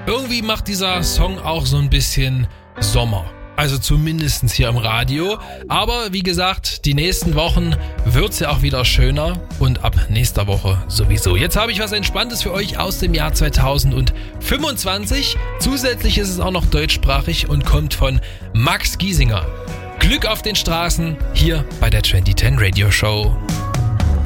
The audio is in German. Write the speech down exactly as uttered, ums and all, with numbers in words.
Irgendwie macht dieser Song auch so ein bisschen Sommer. Also zumindest hier im Radio. Aber wie gesagt, die nächsten Wochen wird's ja auch wieder schöner. Und ab nächster Woche sowieso. Jetzt habe ich was Entspanntes für euch aus dem Jahr zweitausendfünfundzwanzig. Zusätzlich ist es auch noch deutschsprachig und kommt von Max Giesinger. Glück auf den Straßen hier bei der zwanzig zehn Radio Show.